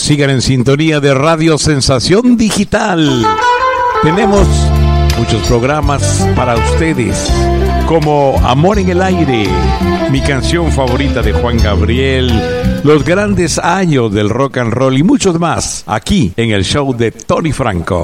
Sigan en sintonía de Radio Sensación Digital. Tenemos muchos programas para ustedes, como Amor en el Aire, mi canción favorita de Juan Gabriel, los grandes años del rock and roll y muchos más, aquí en el show de Tony Franco.